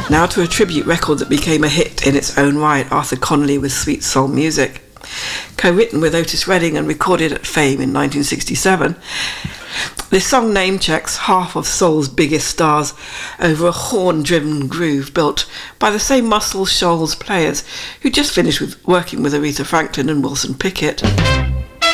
Now to a tribute record that became a hit in its own right, Arthur Connolly with Sweet Soul Music. Co-written with Otis Redding and recorded at Fame in 1967, this song name-checks half of soul's biggest stars over a horn-driven groove built by the same Muscle Shoals players who just finished working with Aretha Franklin and Wilson Pickett.